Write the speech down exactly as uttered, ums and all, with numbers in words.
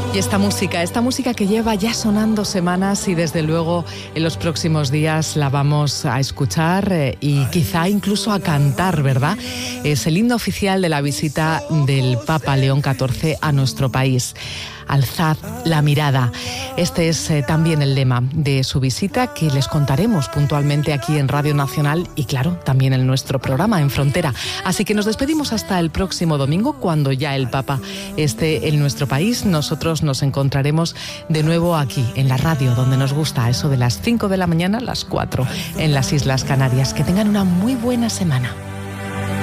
Y esta música, esta música que lleva ya sonando semanas y desde luego en los próximos días la vamos a escuchar eh, y quizá incluso a cantar, ¿verdad? Es el himno oficial de la visita del Papa León catorce a nuestro país. Alzad la mirada. Este es eh, también el lema de su visita, que les contaremos puntualmente aquí en Radio Nacional y claro, también en nuestro programa En Frontera. Así que nos despedimos hasta el próximo domingo, cuando ya el Papa esté en nuestro país. Nosotros nos encontraremos de nuevo aquí en la radio, donde nos gusta, a eso de las cinco de la mañana, las cuatro en las Islas Canarias. Que tengan una muy buena semana.